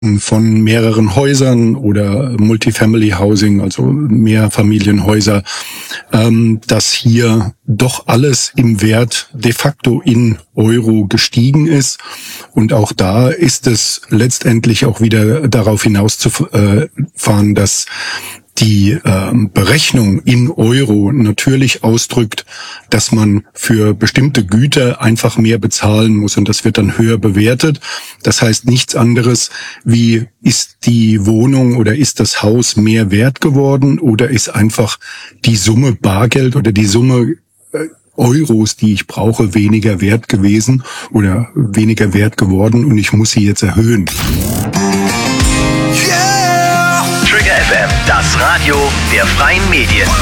von mehreren Häusern oder Multifamily Housing, also Mehrfamilienhäuser, dass hier doch alles im Wert de facto in Euro gestiegen ist. Und auch da ist es letztendlich auch wieder darauf hinauszufahren, dass die Berechnung in Euro natürlich ausdrückt, dass man für bestimmte Güter einfach mehr bezahlen muss und das wird dann höher bewertet. Das heißt nichts anderes wie, ist die Wohnung oder ist das Haus mehr wert geworden oder ist einfach die Summe Bargeld oder die Summe Euros, die ich brauche, weniger wert gewesen oder weniger wert geworden und ich muss sie jetzt erhöhen. Trigger FM, das Radio der freien Medien.